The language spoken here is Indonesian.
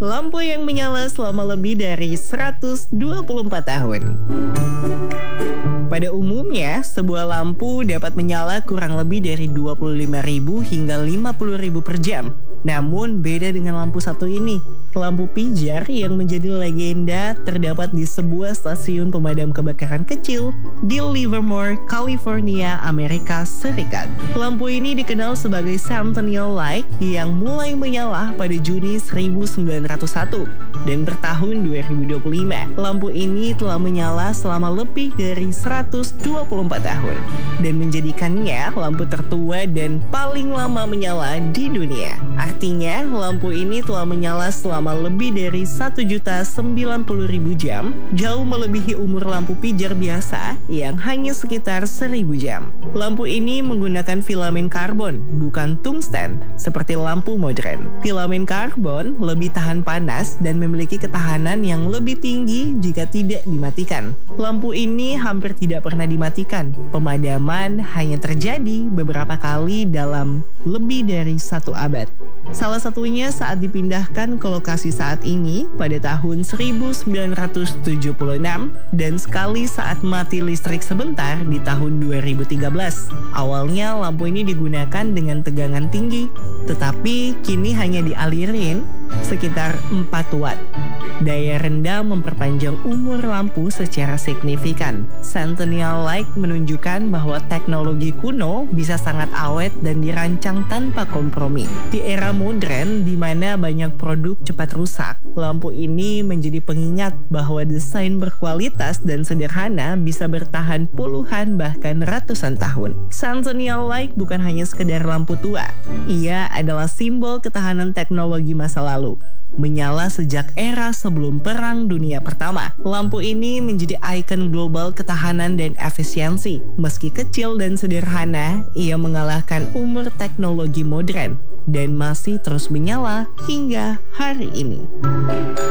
lampu yang menyala selama lebih dari 124 tahun. Pada umumnya, sebuah lampu dapat menyala kurang lebih dari 25.000 hingga 50.000 per jam. Namun, beda dengan lampu satu ini. Lampu pijar yang menjadi legenda terdapat di sebuah stasiun pemadam kebakaran kecil di Livermore, California, Amerika Serikat. Lampu ini dikenal sebagai Centennial Light yang mulai menyala pada Juni 1901 dan bertahun 2025. Lampu ini telah menyala selama lebih dari 124 tahun dan menjadikannya lampu tertua dan paling lama menyala di dunia. Artinya, lampu ini telah menyala selama lebih dari 1.090.000 jam, jauh melebihi umur lampu pijar biasa yang hanya sekitar 1.000 jam. Lampu ini menggunakan filamen karbon, bukan tungsten, seperti lampu modern. Filamen karbon lebih tahan panas dan memiliki ketahanan yang lebih tinggi jika tidak dimatikan. Lampu ini hampir tidak pernah dimatikan. Pemadaman hanya terjadi beberapa kali dalam lebih dari 1 abad. Salah satunya saat dipindahkan ke lokasi saat ini pada tahun 1976 dan sekali saat mati listrik sebentar di tahun 2013. Awalnya lampu ini digunakan dengan tegangan tinggi, tetapi kini hanya dialirin sekitar 4 watt. Daya rendah memperpanjang umur lampu secara signifikan. Centennial Light menunjukkan bahwa teknologi kuno bisa sangat awet dan dirancang tanpa kompromi. Di era modern di mana banyak produk cepat rusak, lampu ini menjadi pengingat bahwa desain berkualitas dan sederhana bisa bertahan puluhan bahkan ratusan tahun. Centennial Light bukan hanya sekedar lampu tua, ia adalah simbol ketahanan teknologi masa lalu. Menyala sejak era sebelum Perang Dunia Pertama, lampu ini menjadi ikon global ketahanan dan efisiensi. Meski kecil dan sederhana, ia mengalahkan umur teknologi modern dan masih terus menyala hingga hari ini.